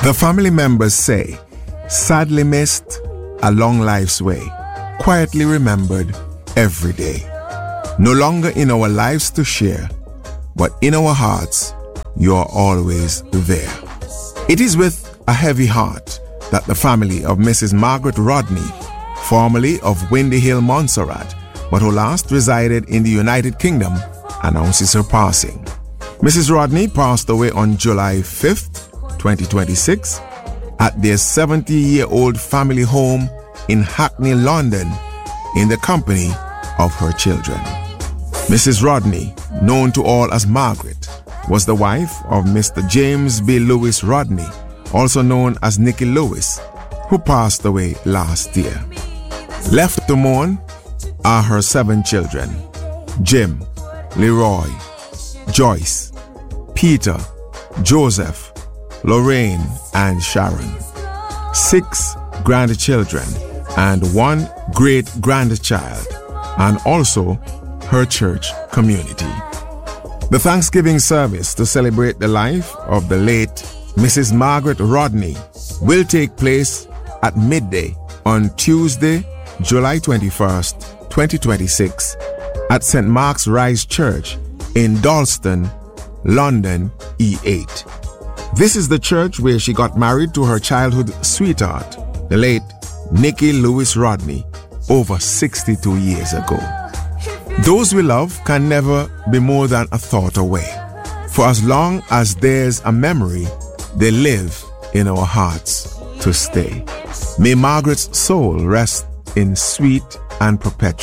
The family members say, sadly missed, a long life's way, quietly remembered every day. No longer in our lives to share, but in our hearts, you are always there. It is with a heavy heart that the family of Mrs. Margaret Rodney, formerly of Windy Hill, Montserrat, but who last resided in the United Kingdom, announces her passing. Mrs. Rodney passed away on July 5th, 2026, at their 70-year-old family home in Hackney, London, in the company of her children. Mrs. Rodney, known to all as Margaret, was the wife of Mr. James B. Lewis Rodney, also known as Nicky Lewis, who passed away last year. Left to mourn are her 7 children: Jim, Leroy, Joyce, Peter, Joseph, Lorraine, and Sharon. 6 grandchildren and 1 great-grandchild, and also her church community. The Thanksgiving service to celebrate the life of the late Mrs. Margaret Rodney will take place at midday on Tuesday, July 21st, 2026, at St. Mark's Rise Church in Dalston, London, E8. This is the church where she got married to her childhood sweetheart, the late Nicky Lewis Rodney, over 62 years ago. Those we love can never be more than a thought away. For as long as there's a memory, they live in our hearts to stay. May Margaret's soul rest in sweet and perpetual